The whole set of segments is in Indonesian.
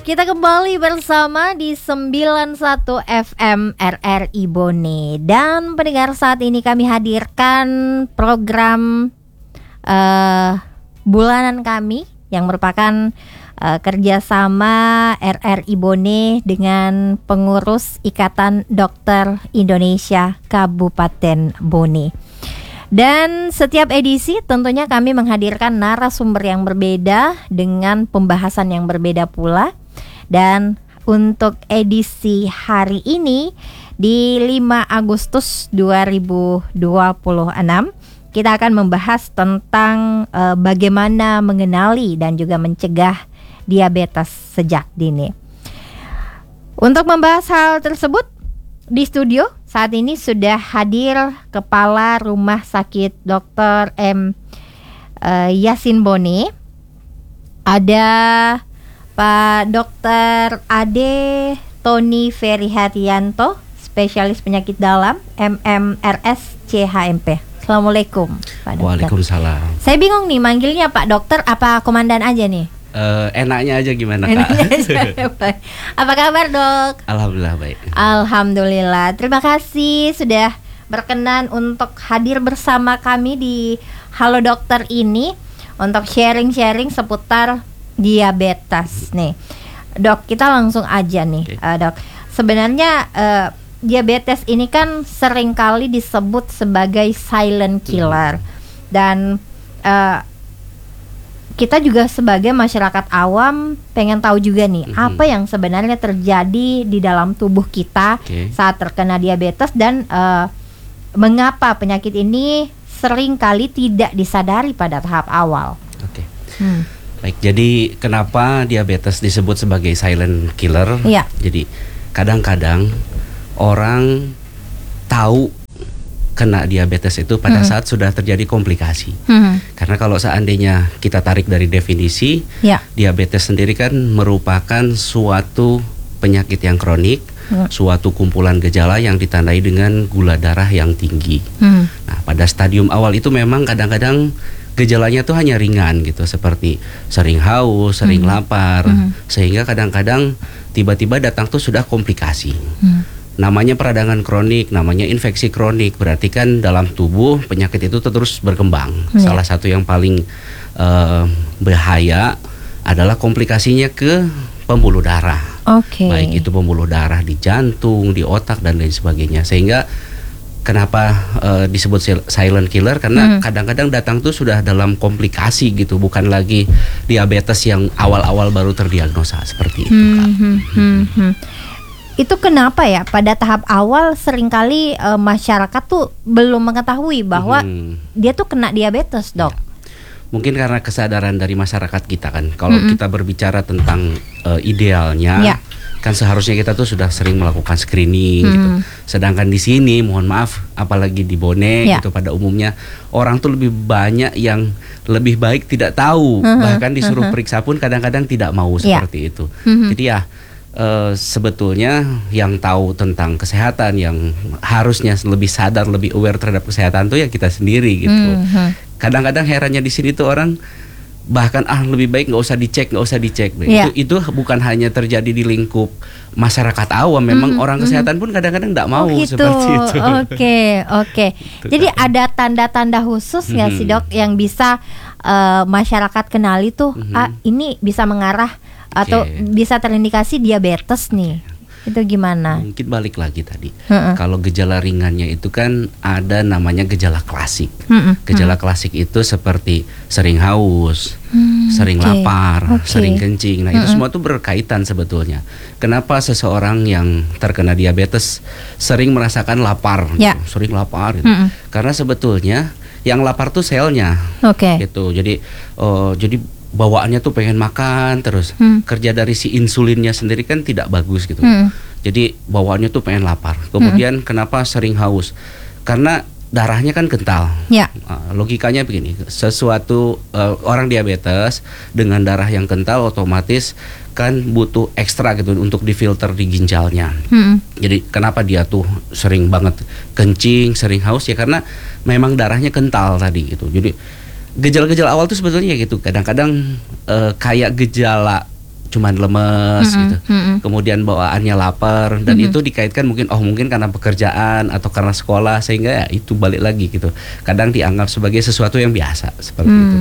Kita kembali bersama di 91 FM RRI Bone. Dan pendengar, saat ini kami hadirkan program bulanan kami yang merupakan kerjasama RRI Bone dengan pengurus Ikatan Dokter Indonesia Kabupaten Bone. Dan setiap edisi tentunya kami menghadirkan narasumber yang berbeda dengan pembahasan yang berbeda pula. Dan untuk edisi hari ini di 5 Agustus 2026 kita akan membahas tentang bagaimana mengenali dan juga mencegah diabetes sejak dini. Untuk membahas hal tersebut di studio saat ini sudah hadir Kepala Rumah Sakit Dr. M. Yasin Bone. Ada Pak Dr. Ade Tony Ferihatianto, spesialis penyakit dalam MMRS CHMP. Assalamualaikum Pak Dokter. Waalaikumsalam. Saya bingung nih manggilnya Pak Dokter apa komandan aja nih? Enaknya aja gimana Kak? Enaknya aja. Apa kabar Dok? Alhamdulillah baik. Alhamdulillah. Terima kasih sudah berkenan untuk hadir bersama kami di Halo Dokter ini untuk sharing-sharing seputar diabetes nih. Dok, kita langsung aja nih. Dok, sebenarnya diabetes ini kan seringkali disebut sebagai silent killer. Dan kita juga sebagai masyarakat awam pengen tahu juga nih apa yang sebenarnya terjadi di dalam tubuh kita saat terkena diabetes dan mengapa penyakit ini seringkali tidak disadari pada tahap awal. Baik, jadi kenapa diabetes disebut sebagai silent killer? Iya. Jadi kadang-kadang orang tahu kena diabetes itu pada saat sudah terjadi komplikasi. Karena kalau seandainya kita tarik dari definisi, diabetes sendiri kan merupakan suatu penyakit yang kronik, suatu kumpulan gejala yang ditandai dengan gula darah yang tinggi. Nah, pada stadium awal itu memang kadang-kadang gejalanya tuh hanya ringan gitu, seperti sering haus, sering lapar, sehingga kadang-kadang tiba-tiba datang tuh sudah komplikasi. Namanya peradangan kronik, namanya infeksi kronik, berarti kan dalam tubuh penyakit itu terus berkembang. Salah satu yang paling bahaya adalah komplikasinya ke pembuluh darah. Baik itu pembuluh darah di jantung, di otak dan lain sebagainya. Sehingga kenapa disebut silent killer? Karena kadang-kadang datang tuh sudah dalam komplikasi gitu, bukan lagi diabetes yang awal-awal baru terdiagnosa seperti itu, Kak. Itu kenapa ya pada tahap awal seringkali masyarakat tuh belum mengetahui bahwa dia tuh kena diabetes, Dok? Mungkin karena kesadaran dari masyarakat kita kan. Kalau kita berbicara tentang idealnya, kan seharusnya kita tuh sudah sering melakukan screening gitu. Sedangkan di sini mohon maaf, apalagi di Bone gitu pada umumnya orang tuh lebih banyak yang lebih baik tidak tahu, bahkan disuruh periksa pun kadang-kadang tidak mau seperti itu. Jadi ya sebetulnya yang tahu tentang kesehatan, yang harusnya lebih sadar, lebih aware terhadap kesehatan tuh ya kita sendiri gitu. Kadang-kadang herannya di sini tuh orang bahkan lebih baik nggak usah dicek. Itu bukan hanya terjadi di lingkup masyarakat awam, memang orang kesehatan pun kadang-kadang nggak mau gitu. Seperti itu. Oke. Jadi ada tanda-tanda khusus nggak sih, Dok, yang bisa masyarakat kenali tuh ini bisa mengarah atau bisa terindikasi diabetes nih? Itu gimana? Mungkin balik lagi tadi. Kalau gejala ringannya itu kan ada namanya gejala klasik. Gejala klasik itu seperti sering haus, sering lapar, sering kencing. Nah, itu semua tuh berkaitan sebetulnya. Kenapa seseorang yang terkena diabetes sering merasakan lapar, gitu, sering lapar gitu. Karena sebetulnya yang lapar tuh selnya. Gitu. Jadi bawaannya tuh pengen makan terus. Kerja dari si insulinnya sendiri kan tidak bagus gitu. Jadi bawaannya tuh pengen lapar. Kemudian kenapa sering haus? Karena darahnya kan kental. Logikanya begini, sesuatu orang diabetes dengan darah yang kental otomatis kan butuh ekstra gitu untuk difilter di ginjalnya. Jadi kenapa dia tuh sering banget kencing, sering haus ya karena memang darahnya kental tadi gitu. Jadi gejala-gejala awal tuh sebetulnya gitu. Kadang-kadang kayak gejala cuman lemes gitu. Kemudian bawaannya lapar dan itu dikaitkan mungkin karena pekerjaan atau karena sekolah, sehingga ya itu balik lagi gitu. Kadang dianggap sebagai sesuatu yang biasa seperti itu.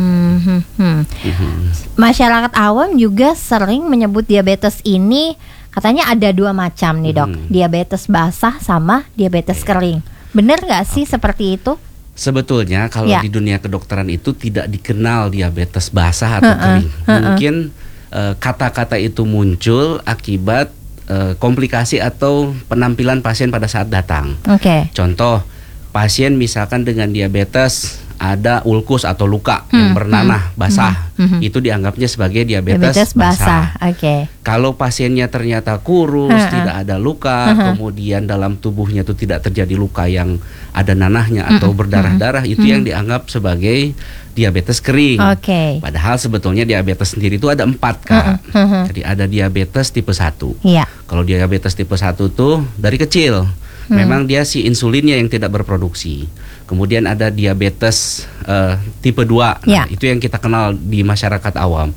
Masyarakat awam juga sering menyebut diabetes ini katanya ada 2 macam nih dok, diabetes basah sama diabetes kering. Bener nggak sih seperti itu? Sebetulnya kalau di dunia kedokteran itu tidak dikenal diabetes basah atau kering. Mungkin kata-kata itu muncul akibat komplikasi atau penampilan pasien pada saat datang. Contoh, pasien misalkan dengan diabetes ada ulkus atau luka yang bernanah basah, itu dianggapnya sebagai diabetes basah. Kalau pasiennya ternyata kurus, tidak ada luka, kemudian dalam tubuhnya itu tidak terjadi luka yang ada nanahnya atau berdarah-darah, itu yang dianggap sebagai diabetes kering. Padahal sebetulnya diabetes sendiri itu ada 4 Kak. Jadi ada diabetes tipe 1. Kalau diabetes tipe 1 tuh dari kecil memang dia si insulinnya yang tidak berproduksi. Kemudian ada diabetes tipe 2. Nah, itu yang kita kenal di masyarakat awam.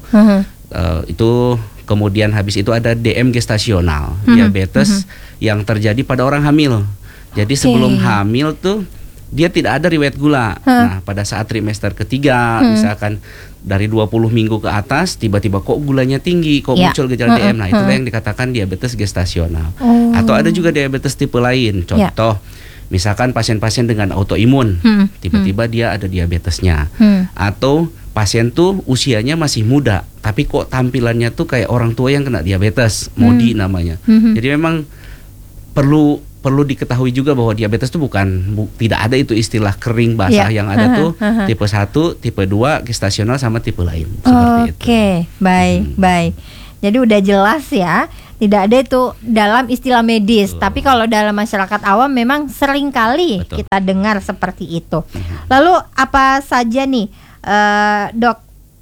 Itu kemudian habis itu ada DM gestasional, diabetes yang terjadi pada orang hamil. Jadi sebelum hamil tuh dia tidak ada riwayat gula. Nah, pada saat trimester ketiga, misalkan dari 20 minggu ke atas, tiba-tiba kok gulanya tinggi, kok muncul gejala DM. Nah, itulah yang dikatakan diabetes gestasional. Atau ada juga diabetes tipe lain. Contoh, misalkan pasien-pasien dengan autoimun, tiba-tiba dia ada diabetesnya. Atau pasien tuh usianya masih muda, tapi kok tampilannya tuh kayak orang tua yang kena diabetes, MODY namanya. Jadi memang perlu diketahui juga bahwa diabetes itu tidak ada itu istilah kering basah, yang ada tuh tipe 1, tipe 2, gestasional sama tipe lain. Oke, baik. Jadi udah jelas ya, tidak ada itu dalam istilah medis. Tapi kalau dalam masyarakat awam memang sering kali kita dengar seperti itu. Lalu apa saja nih dok?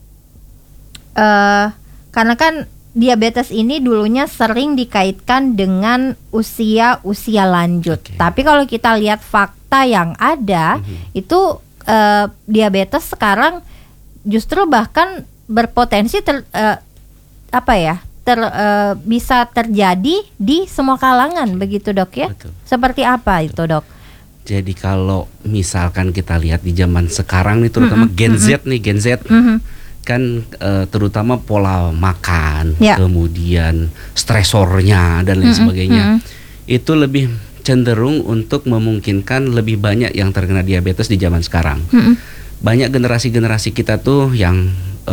Karena kan diabetes ini dulunya sering dikaitkan dengan usia lanjut. Tapi kalau kita lihat fakta yang ada, itu diabetes sekarang justru bahkan berpotensi bisa terjadi di semua kalangan, begitu dok ya? Seperti apa itu dok? Jadi kalau misalkan kita lihat di zaman sekarang nih, terutama Gen Z kan terutama pola makan, kemudian stresornya dan lain sebagainya, itu lebih cenderung untuk memungkinkan lebih banyak yang terkena diabetes di zaman sekarang. Banyak generasi kita tuh yang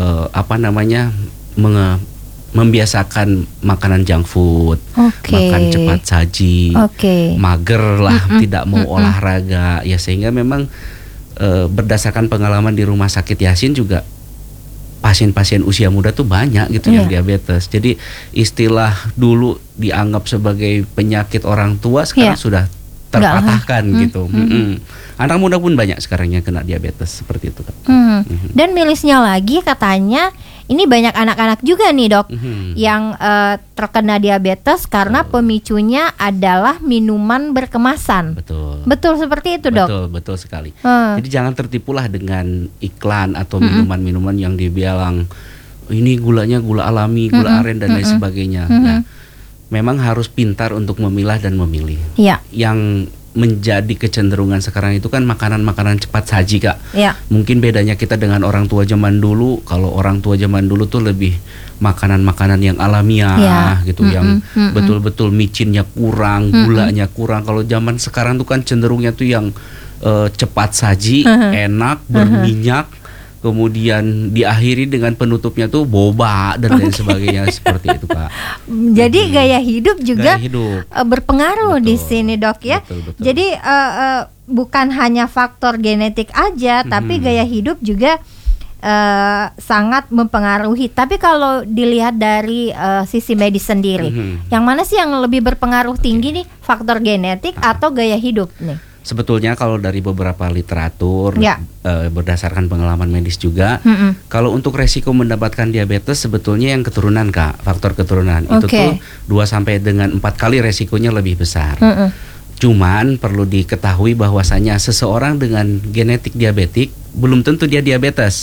membiasakan makanan junk food, makan cepat saji, mager lah, tidak mau olahraga, ya sehingga memang berdasarkan pengalaman di Rumah Sakit Yasin juga pasien-pasien usia muda tuh banyak gitu yang diabetes. Jadi istilah dulu dianggap sebagai penyakit orang tua sekarang sudah terpatahkan gitu. Anak muda pun banyak sekarang yang kena diabetes seperti itu kan. Dan mirisnya lagi katanya ini banyak anak-anak juga nih dok yang terkena diabetes karena pemicunya adalah minuman berkemasan. Betul seperti itu dok. Betul sekali. Jadi jangan tertipulah dengan iklan atau minuman-minuman yang dibilang ini gulanya gula alami, gula aren dan lain sebagainya. Nah, memang harus pintar untuk memilah dan memilih. Yang menjadi kecenderungan sekarang itu kan makanan-makanan cepat saji Kak. Mungkin bedanya kita dengan orang tua zaman dulu. Kalau orang tua zaman dulu tuh lebih makanan-makanan yang alamiah gitu, yang betul-betul micinnya kurang, gulanya kurang. Kalau zaman sekarang tuh kan cenderungnya tuh yang cepat saji, enak, berminyak, kemudian diakhiri dengan penutupnya tuh boba dan lain sebagainya seperti itu Kak. Jadi gaya hidup juga berpengaruh di sini dok ya. Betul. Jadi bukan hanya faktor genetik aja, tapi gaya hidup juga sangat mempengaruhi. Tapi kalau dilihat dari sisi medis sendiri, yang mana sih yang lebih berpengaruh tinggi nih, faktor genetik atau gaya hidup nih? Sebetulnya kalau dari beberapa literatur berdasarkan pengalaman medis juga, kalau untuk resiko mendapatkan diabetes sebetulnya yang keturunan Kak, faktor keturunan itu tuh 2 sampai dengan 4 kali resikonya lebih besar. Cuman perlu diketahui bahwasanya seseorang dengan genetik diabetik belum tentu dia diabetes.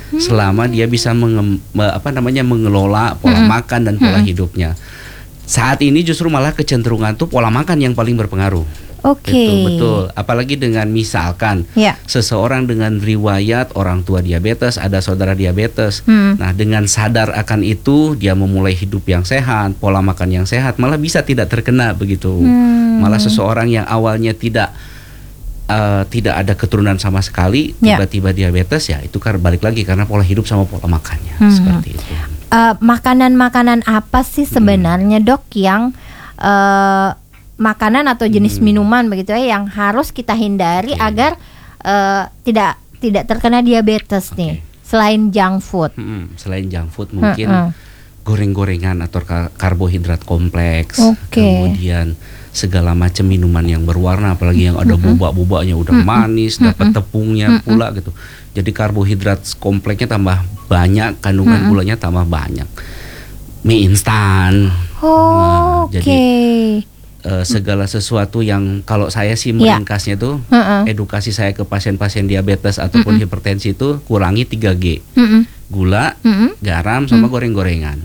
selama dia bisa mengelola pola makan dan pola hidupnya. Saat ini justru malah kecenderungan tuh pola makan yang paling berpengaruh. Itu betul, apalagi dengan misalkan seseorang dengan riwayat orang tua diabetes, ada saudara diabetes. Nah, dengan sadar akan itu, dia memulai hidup yang sehat, pola makan yang sehat, malah bisa tidak terkena begitu. Malah seseorang yang awalnya tidak ada keturunan sama sekali, tiba-tiba diabetes, ya itu balik lagi karena pola hidup sama pola makannya. Seperti itu. Makanan-makanan apa sih sebenarnya, Dok, yang makanan atau jenis minuman begitu ya yang harus kita hindari agar tidak terkena diabetes nih, selain junk food? Selain junk food mungkin goreng-gorengan atau karbohidrat kompleks, kemudian segala macam minuman yang berwarna, apalagi yang ada boba-bobanya udah manis, dapat tepungnya pula gitu. Jadi karbohidrat kompleksnya tambah banyak, kandungan gulanya tambah banyak. Mie instan. Jadi segala sesuatu yang kalau saya sih meringkasnya tuh edukasi saya ke pasien-pasien diabetes ataupun hipertensi itu kurangi 3G. Gula, garam sama goreng-gorengan.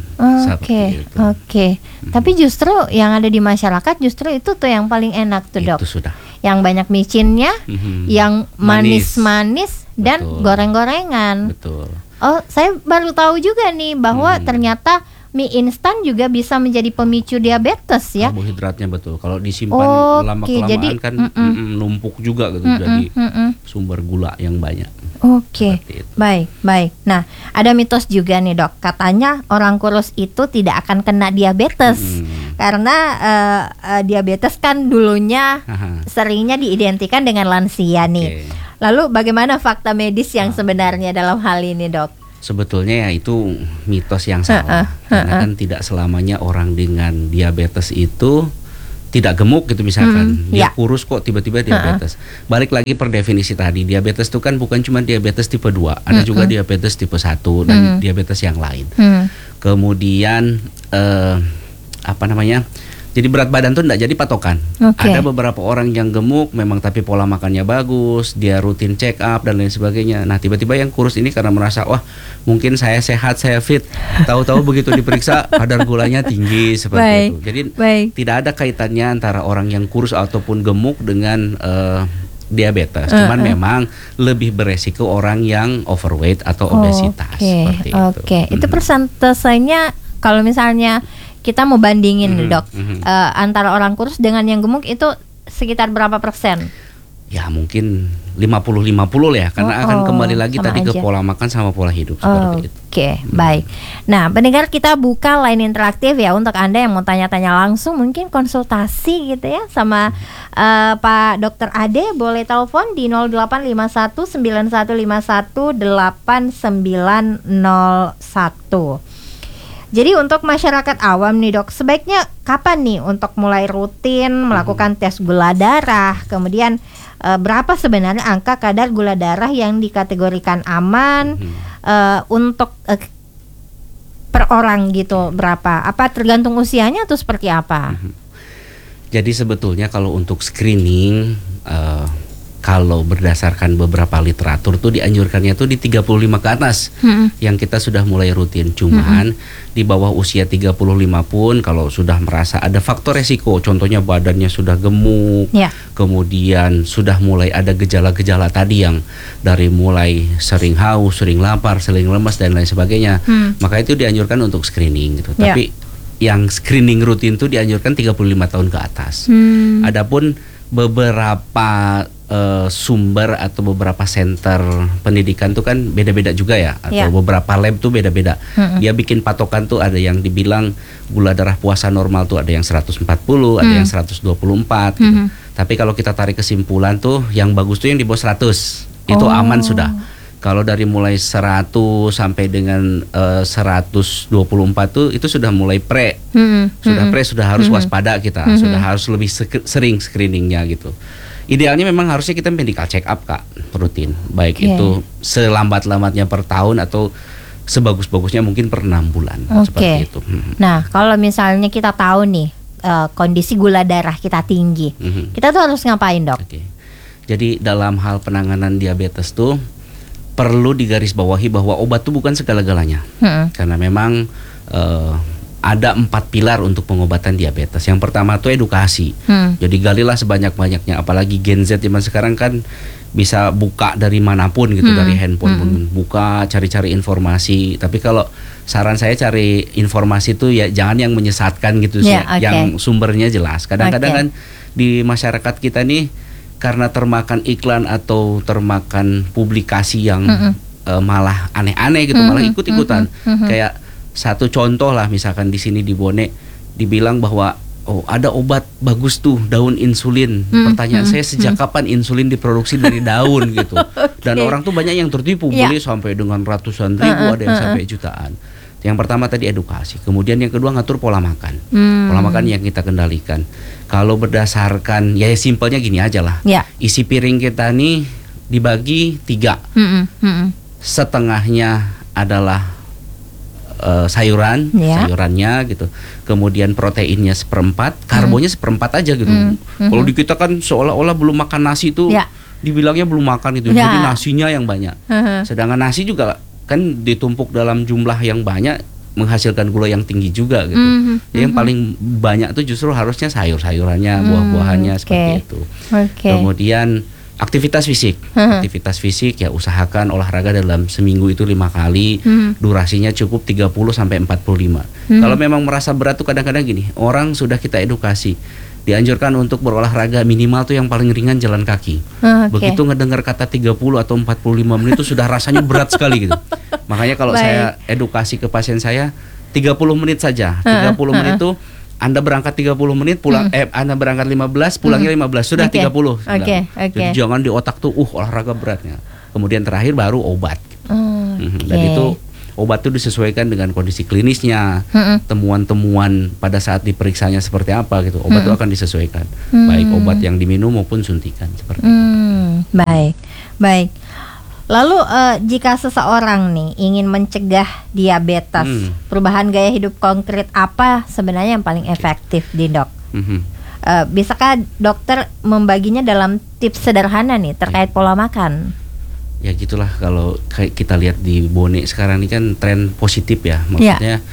Tapi justru yang ada di masyarakat justru itu tuh yang paling enak tuh, Dok. Itu sudah. Yang banyak micinnya, yang manis-manis dan goreng-gorengan. Betul. Oh, saya baru tahu juga nih bahwa ternyata mie instan juga bisa menjadi pemicu diabetes ya. Karbohidratnya betul. Kalau disimpan lama-kelamaan kan numpuk juga gitu, jadi sumber gula yang banyak. Baik. Nah, ada mitos juga nih, Dok. Katanya orang kurus itu tidak akan kena diabetes karena diabetes kan dulunya seringnya diidentikan dengan lansia nih. Lalu bagaimana fakta medis yang sebenarnya dalam hal ini, Dok? Sebetulnya ya itu mitos yang salah. Karena kan tidak selamanya orang dengan diabetes itu tidak gemuk gitu misalkan. Dia kurus kok tiba-tiba diabetes. Balik lagi per definisi tadi, diabetes itu kan bukan cuma diabetes tipe 2, ada juga diabetes tipe 1 dan diabetes yang lain. Kemudian jadi berat badan tuh enggak jadi patokan. Ada beberapa orang yang gemuk memang tapi pola makannya bagus, dia rutin check up dan lain sebagainya. Nah, tiba-tiba yang kurus ini karena merasa wah, mungkin saya sehat, saya fit. Tahu-tahu begitu diperiksa kadar gulanya tinggi seperti itu. Jadi tidak ada kaitannya antara orang yang kurus ataupun gemuk dengan diabetes. Cuman memang lebih beresiko orang yang overweight atau obesitas seperti itu. Itu persentasenya kalau misalnya kita mau bandingin nih, Dok, antara orang kurus dengan yang gemuk itu sekitar berapa persen? Ya mungkin 50-50 ya, karena akan kembali lagi tadi ke pola makan sama pola hidup seperti itu. Baik. Nah, pendengar, kita buka line interaktif ya untuk Anda yang mau tanya-tanya langsung, mungkin konsultasi gitu ya sama Pak Dr. Ade, boleh telepon di 0851 9151 8901. Jadi untuk masyarakat awam nih, Dok, sebaiknya kapan nih untuk mulai rutin melakukan tes gula darah? Kemudian berapa sebenarnya angka kadar gula darah yang dikategorikan aman untuk per orang gitu, berapa? Apa tergantung usianya atau seperti apa? Jadi sebetulnya kalau untuk screening kalau berdasarkan beberapa literatur tuh dianjurkannya tuh di 35 ke atas yang kita sudah mulai rutin. Cuman di bawah usia 35 pun kalau sudah merasa ada faktor resiko, contohnya badannya sudah gemuk, kemudian sudah mulai ada gejala-gejala tadi yang dari mulai sering haus, sering lapar, sering lemas dan lain sebagainya, maka itu dianjurkan untuk screening gitu. Tapi yang screening rutin tuh dianjurkan 35 tahun ke atas. Adapun beberapa sumber atau beberapa center pendidikan tuh kan beda-beda juga ya, atau beberapa lab tuh beda-beda. Dia bikin patokan tuh ada yang dibilang gula darah puasa normal tuh ada yang 140, ada yang 124 gitu. Tapi kalau kita tarik kesimpulan tuh yang bagus tuh yang di bawah 100 itu aman sudah. Kalau dari mulai 100 sampai dengan 124 tuh itu sudah mulai sudah harus waspada kita, sudah harus lebih sering screeningnya gitu. Idealnya memang harusnya kita medical check up, Kak, rutin. Baik itu selambat-lambatnya per tahun atau sebagus-bagusnya mungkin per 6 bulan seperti itu. Nah, kalau misalnya kita tahu nih kondisi gula darah kita tinggi, kita tuh harus ngapain, Dok? Jadi dalam hal penanganan diabetes tuh perlu digarisbawahi bahwa obat itu bukan segala-galanya. Karena memang ada 4 pilar untuk pengobatan diabetes. Yang pertama itu edukasi. Jadi galilah sebanyak-banyaknya, apalagi Gen Z zaman sekarang kan bisa buka dari manapun gitu, dari handphone pun buka, cari-cari informasi. Tapi kalau saran saya cari informasi itu ya jangan yang menyesatkan gitu sih, yang sumbernya jelas. Kadang-kadang kan di masyarakat kita nih karena termakan iklan atau termakan publikasi yang malah aneh-aneh gitu, malah ikut-ikutan. Kayak satu contoh lah, misalkan di sini di Bone dibilang bahwa ada obat bagus tuh, daun insulin. Pertanyaan saya, sejak kapan insulin diproduksi dari daun gitu? Dan orang tuh banyak yang tertipu, beli sampai dengan ratusan ribu, ada yang sampai jutaan. Yang pertama tadi edukasi, kemudian yang kedua ngatur pola makan. Pola makan yang kita kendalikan. Kalau berdasarkan, ya simpelnya gini aja lah. Isi piring kita nih dibagi 3. Setengahnya adalah sayuran, sayurannya gitu. Kemudian proteinnya 1/4, karbonnya 1/4 aja gitu. Kalau di kita kan seolah-olah belum makan nasi itu dibilangnya belum makan itu. Jadi nasinya yang banyak. Sedangkan nasi juga kan ditumpuk dalam jumlah yang banyak, menghasilkan gula yang tinggi juga gitu. Yang paling banyak itu justru harusnya sayur-sayurannya, buah-buahannya seperti itu. Kemudian aktivitas fisik. Aktivitas fisik ya usahakan olahraga dalam seminggu itu 5 kali. Durasinya cukup 30 sampai 45. Kalau memang merasa berat tuh kadang-kadang gini, orang sudah kita edukasi, dianjurkan untuk berolahraga minimal tuh yang paling ringan jalan kaki. Begitu ngedengar kata 30 atau 45 menit itu sudah rasanya berat sekali gitu. Makanya kalau saya edukasi ke pasien saya 30 menit saja. 30 menit tuh Anda berangkat 30 menit, pulang Anda berangkat 15, pulangnya 15, sudah 30. Jadi jangan di otak tuh olahraga beratnya. Kemudian terakhir baru obat. Dan itu obat itu disesuaikan dengan kondisi klinisnya, temuan-temuan pada saat diperiksanya seperti apa gitu. Obat itu akan disesuaikan, baik obat yang diminum maupun suntikan seperti itu. Baik. Lalu jika seseorang nih ingin mencegah diabetes, perubahan gaya hidup konkret apa sebenarnya yang paling efektif di dok? Bisakah dokter membaginya dalam tips sederhana nih terkait pola makan? Ya gitulah, kalau kita lihat di Bone sekarang ini kan tren positif ya, maksudnya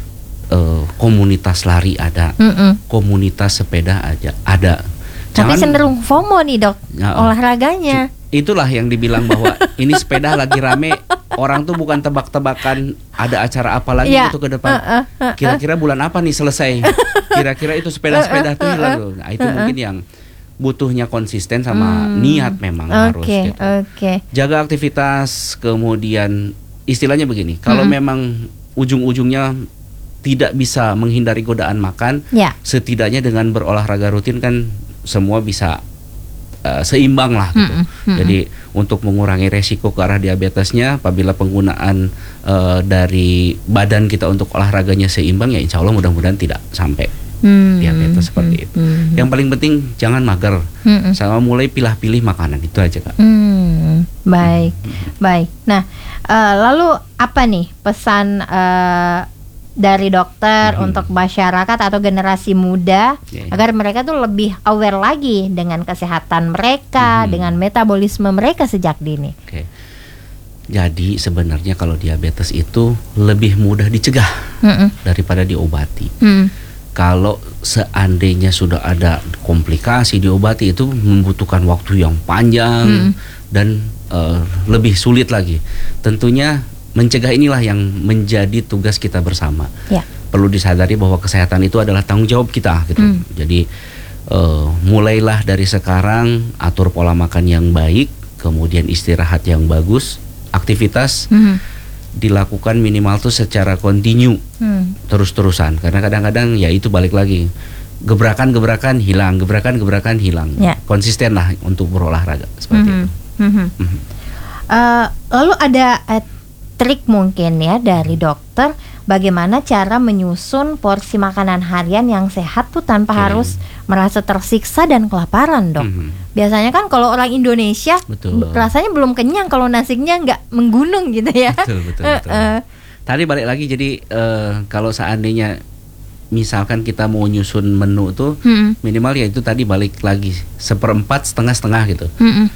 komunitas lari ada, komunitas sepeda ada. Tapi cenderung FOMO nih dok, olahraganya. Itulah yang dibilang bahwa ini sepeda lagi rame, orang tuh bukan tebak-tebakan ada acara apa lagi itu ke depan. Kira-kira bulan apa nih selesai? Kira-kira itu sepeda-sepeda tuh hilang. Nah itu mungkin yang butuhnya konsisten sama niat memang harus gitu. Jaga aktivitas, kemudian istilahnya begini, kalau memang ujung-ujungnya tidak bisa menghindari godaan makan, setidaknya dengan berolahraga rutin kan semua bisa seimbang lah gitu. Jadi untuk mengurangi resiko ke arah diabetesnya, apabila penggunaan dari badan kita untuk olahraganya seimbang, ya insya Allah mudah-mudahan tidak sampai diabetes seperti itu. Yang paling penting jangan mager, sama mulai pilih-pilih makanan, itu aja Kak. Baik. Nah lalu apa nih pesan dari dokter untuk masyarakat atau generasi muda agar mereka tuh lebih aware lagi dengan kesehatan mereka, dengan metabolisme mereka sejak dini? Jadi sebenarnya kalau diabetes itu lebih mudah dicegah daripada diobati. Kalau seandainya sudah ada komplikasi, diobati itu membutuhkan waktu yang panjang dan lebih sulit lagi. Tentunya mencegah inilah yang menjadi tugas kita bersama. Perlu disadari bahwa kesehatan itu adalah tanggung jawab kita gitu. Jadi mulailah dari sekarang, atur pola makan yang baik, kemudian istirahat yang bagus, aktivitas dilakukan minimal tuh secara kontinu, terus-terusan. Karena kadang-kadang ya itu balik lagi, gebrakan-gebrakan hilang, gebrakan-gebrakan hilang. Konsisten lah untuk berolahraga seperti itu. Lalu ada trik mungkin ya dari dokter bagaimana cara menyusun porsi makanan harian yang sehat tuh tanpa harus merasa tersiksa dan kelaparan dok. Biasanya kan kalau orang Indonesia rasanya belum kenyang kalau nasinya nggak menggunung gitu ya. Betul. Tadi balik lagi, jadi kalau seandainya misalkan kita mau nyusun menu tuh minimal ya itu tadi balik lagi 1/4 setengah gitu.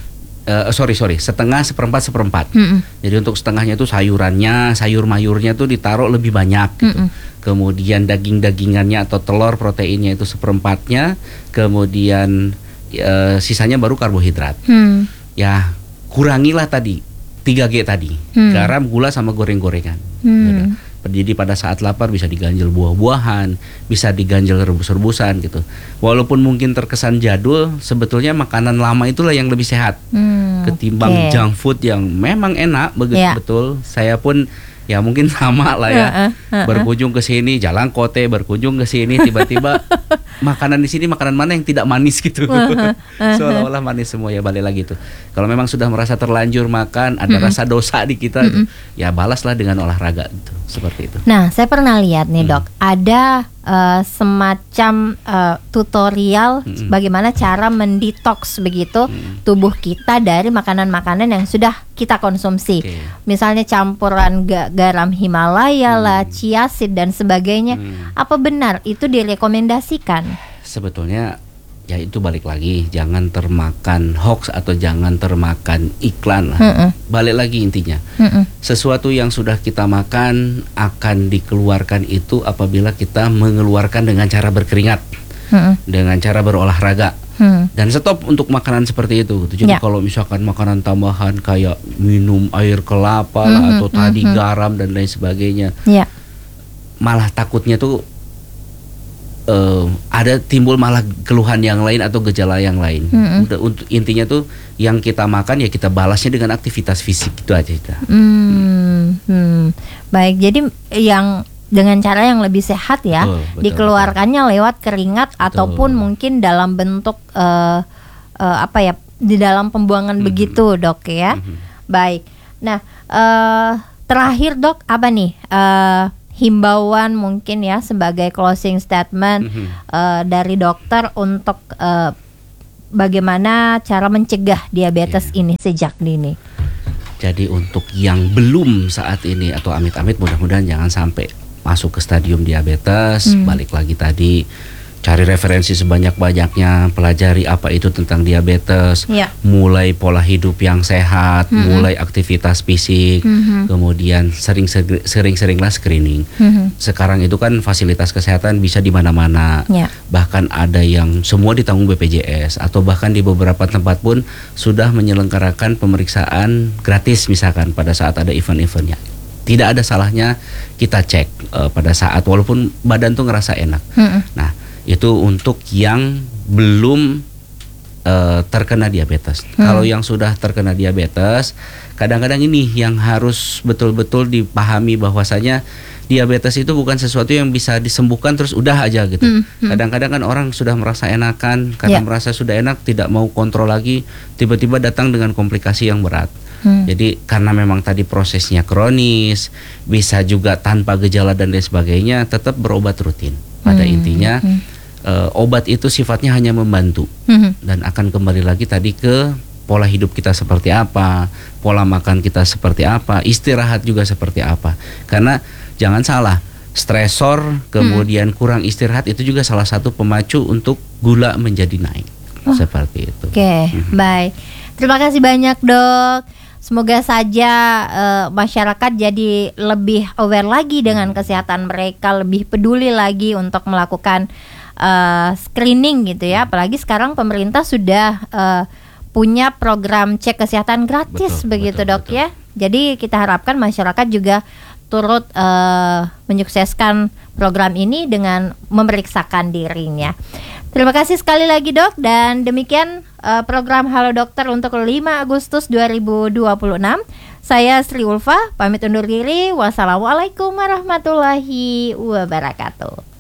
setengah seperempat. Jadi untuk setengahnya itu sayurannya, sayur mayurnya tuh ditaruh lebih banyak gitu. Kemudian daging-dagingannya atau telur proteinnya itu seperempatnya. Kemudian sisanya baru karbohidrat. Ya kurangilah tadi 3G tadi, garam, gula sama goreng-gorengan. Jadi pada saat lapar bisa diganjel buah-buahan, bisa diganjel rebus-rebusan gitu. Walaupun mungkin terkesan jadul, sebetulnya makanan lama itulah yang lebih sehat ketimbang junk food yang memang enak betul. Saya pun ya mungkin sama lah ya. Berkunjung ke sini, Jalan Kote, berkunjung ke sini, tiba-tiba makanan di sini makanan mana yang tidak manis gitu. Seolah-olah manis semua, ya balik lagi tuh. Kalau memang sudah merasa terlanjur makan, ada rasa dosa di kita, ya balaslah dengan olahraga gitu. Seperti itu. Nah, saya pernah lihat nih dok, ada semacam tutorial bagaimana cara mendetoks begitu tubuh kita dari makanan-makanan yang sudah kita konsumsi. Misalnya campuran garam Himalaya lah, chia seed dan sebagainya. Apa benar itu direkomendasikan? Sebetulnya ya itu balik lagi, jangan termakan hoax atau jangan termakan iklan lah. Balik lagi intinya, sesuatu yang sudah kita makan akan dikeluarkan itu apabila kita mengeluarkan dengan cara berkeringat, dengan cara berolahraga. Dan stop untuk makanan seperti itu. Jadi kalau misalkan makanan tambahan kayak minum air kelapa lah, atau tadi garam dan lain sebagainya, malah takutnya tuh ada timbul malah keluhan yang lain atau gejala yang lain. Untuk intinya tuh yang kita makan ya kita balasnya dengan aktivitas fisik, itu aja kita. Baik, jadi yang dengan cara yang lebih sehat ya, betul, dikeluarkannya lewat keringat ataupun mungkin dalam bentuk di dalam pembuangan begitu dok ya. Baik. Nah terakhir dok, apa nih himbauan mungkin ya sebagai closing statement dari dokter untuk bagaimana cara mencegah diabetes ini sejak dini. Jadi untuk yang belum saat ini atau amit-amit, mudah-mudahan jangan sampai masuk ke stadium diabetes. Balik lagi tadi, cari referensi sebanyak-banyaknya, pelajari apa itu tentang diabetes, mulai pola hidup yang sehat, mulai aktivitas fisik, kemudian sering-seringlah screening. Sekarang itu kan fasilitas kesehatan bisa di mana-mana, bahkan ada yang semua ditanggung BPJS, atau bahkan di beberapa tempat pun sudah menyelenggarakan pemeriksaan gratis misalkan pada saat ada event-eventnya. Tidak ada salahnya kita cek pada saat, walaupun badan tuh ngerasa enak. Nah, itu untuk yang belum terkena diabetes. Kalau yang sudah terkena diabetes, kadang-kadang ini yang harus betul-betul dipahami bahwasanya diabetes itu bukan sesuatu yang bisa disembuhkan terus udah aja gitu. Kadang-kadang kan orang sudah merasa enakan, karena merasa sudah enak, tidak mau kontrol lagi, tiba-tiba datang dengan komplikasi yang berat. Jadi karena memang tadi prosesnya kronis, bisa juga tanpa gejala dan lain sebagainya, tetap berobat rutin. Pada intinya obat itu sifatnya hanya membantu, dan akan kembali lagi tadi ke pola hidup kita seperti apa, pola makan kita seperti apa, istirahat juga seperti apa. Karena jangan salah, stresor kemudian kurang istirahat itu juga salah satu pemacu untuk gula menjadi naik. Seperti itu. Baik. Terima kasih banyak dok. Semoga saja masyarakat jadi lebih aware lagi dengan kesehatan mereka, lebih peduli lagi untuk melakukan screening gitu ya. Apalagi sekarang pemerintah sudah punya program cek kesehatan gratis, begitu dok ya. Jadi kita harapkan masyarakat juga turut menyukseskan program ini dengan memeriksakan dirinya. Terima kasih sekali lagi dok, dan demikian program Halo Dokter untuk 5 Agustus 2026. Saya Sri Ulfa, pamit undur diri. Wassalamualaikum warahmatullahi wabarakatuh.